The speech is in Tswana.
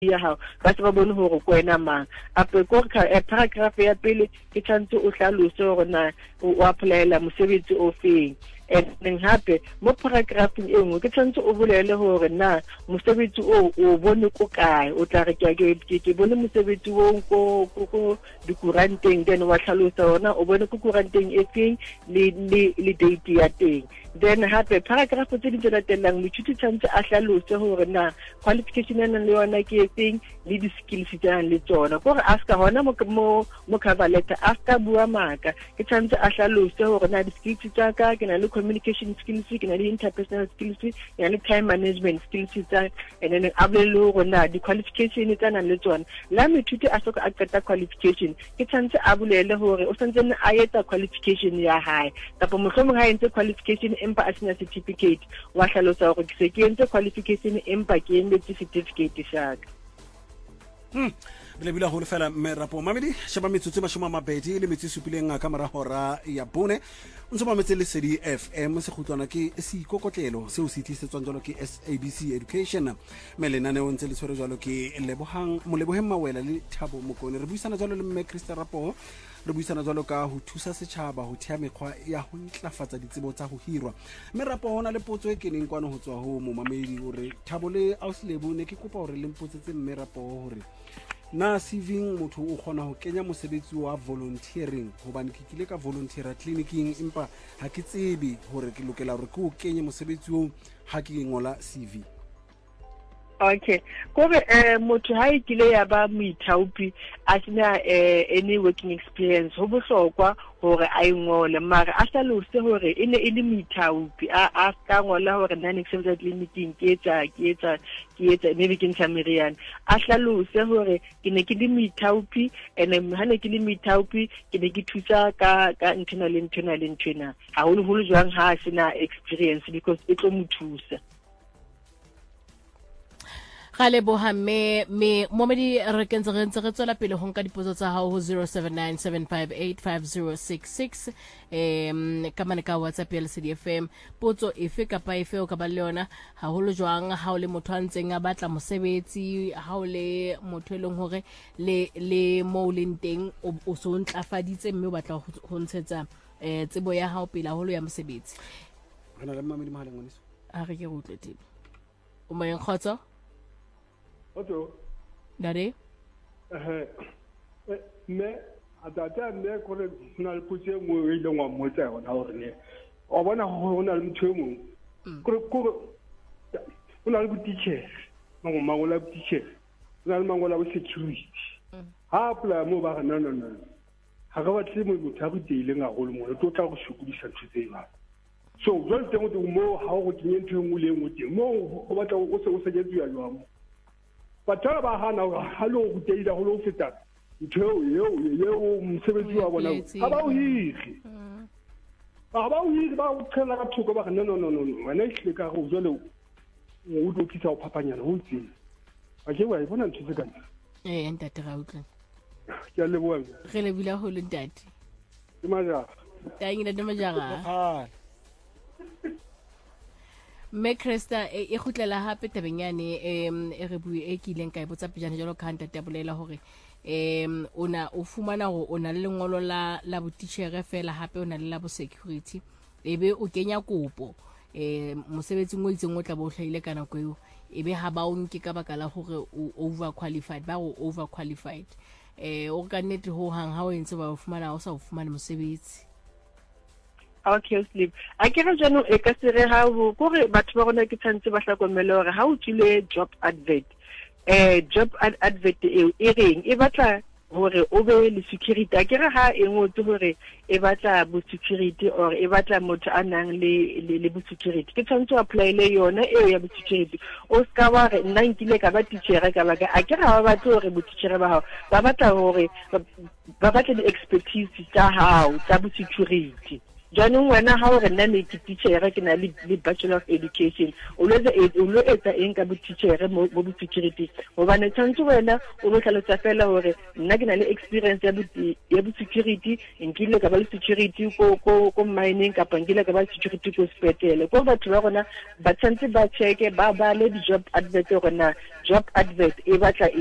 ya hao ba se ba bone hore ko wena mang ape ko paragraph ya pele ke tshantse o hlalose hore na o applyela mosebetsi o feng and hape mo paragraphing e nngwe ke tshantse o bolele hore na mosebetsi o bone ko kae o tla re ke bone mosebetsi o ko dikuranteng then wa hlalosa hona o bone ko kuranteng e feng le date ya teng then hape paragraph tse di latelang moithuti tshantse a hlalose hore na qualification ena le yona ke e feng le di-skills tsa le tsona gore a ska hona mo cover letter a ska bua maka ke tshantse a hlalose hore na di-skills tsa ka ke na le communication skills ke na le interpersonal skills ke na le time management skills tsa and then a bolele hore na di-qualification tsa nang le tsona la moithuti a soka a qeta qualification ke tshantse a bolele hore o santse a etsa qualification ya hae kapa mohlomong ha entse qualification empa a sena certificate wa hlalosa hore ke se ke entse qualification empa ke emetse certificate shaka Bila hole fela merapo mamedi shaba metsotso mashoma mabedi le metsi supileng ka mara hora ya bone ntse ba metse le Sedi FM se khutlwana ke se ikokotlelo se o se tlisetswang jalo ke SABC Education melena ne o ntse le tshwere jalo ke moleboheng mawela le Thabo Mokone re buisana jalo le mme Krista Rapo re buisana jalo ka ho thusa setjhaba ho thea mekgwa ya ho ntlafatsa ditsebo tsa ho hirwa mme Rapo hona le potso e keneng kwana ho tswa ho momamedi hore Thabo le Auslebo ne ke kopa hore le mpotsetse mme Rapo hore na saving motho o kgona ho kenya mosebetsi wa volunteering hobane ke kile ka volunteera clinicing empa ha ke tsebe hore ke lokela hore ke o kenye mosebetsi o ha ke ngola CV. Okay kore motho ha ikile ya ba moithaopi a sena any working experience ho bohlokwa hore a ingole mara a hlalose hore ene e le moithaopi a ka ngola hore nna ne ke sebetsa clinicing ke etsa maybe ke ntsha meriana a hlalose hore ke ne ke le moithaopi and ha ne ke le moithaopi ke ne ke thusa ka internal ha holo jwang ha sena experience because e tlo mo thusa. Gale bohamme me momedi re kentse re tswela pele ho nka dipotso tsa hao ho 0797585066 ka mane ka WhatsApp ya Sedi FM potso efe kapa efe o ka ba le yona ha holo jwang ha o le motho a ntseng a batla mosebetsi ha o le motho eleng hore le mo leng teng o so ntlafaditse mme o batla ho ntshetsa tsebo ya hao pele holo ya mosebetsi ana le mamedi mahala ngoniso a re ke go tletse o mo nkgotso Oto. Dare? Me atata me kore na le putse mo ile ngwa motsa ona hore ne o bona ho na le motho mo kore ona le teacher mangola teacher ona le mangola bo security ha pla mo ba no ha ga batle mo motho a go teile nga go le mo to tla go shukudisa ntse ba so jwale teng mo ha go kenye ntho mo le mo teng mo go batla o se jetsu ya jwamo batho ba hana ha lo go teila go lo feta ntho yo mosebetsi wa bona ha ba o hiri ba o tshela ka thoko ba no wena ile ka go jole o do kitsa o phapanyana ho tseng a ke wa bona ntse ka ntate ga utlwa ke le bua re le bila ho le ntate ke maja tainga de majaga me Krista e khutlela hape tabenyane e re bue e kileng ka e botsa pejana jalo ka ntate ya bolela hore ona o fumana hore ona le lengolo la botitjhere fela hape ona le la bo security ebe o kenya kopo mosebetsing o itseng o tla bo hlahile kana go eo ebe ha ba o nke ka baka la hore o overqualified o ka nnete ho hang ha o entse ba o fumana o sa o fumana mosebetsi. Okay sleep a ke re jano e ka sere ha ho gore batho ba rona ke tshantse ba hlokomele hore ha o tsile job advert e reng e batla hore o be le security a ke re ha e ngotse hore e batla bo security or e batla motho a nang le bo security ke tshantse apply le yona eo ya bo security o ska ba re nna nkile ka ba teacher ka ba a ke re ha ba batla hore bo teacher ba hao ba batla hore ba batla di expertise tsa hao tsa bo security jaanong wena ha o re nna ne ke teacher ke na le Bachelor of Education o lo etsa eng ka bo teacher mo security gobane tshwantse wena o lo tlhalosa fela hore nna ke na le experience ya bo security nkile ka ba le security ko mining kapa nkile ka ba le security ko sepetele ko batho ba rona ba tshwantse ba cheke ba le di-job advert rona job advert e batla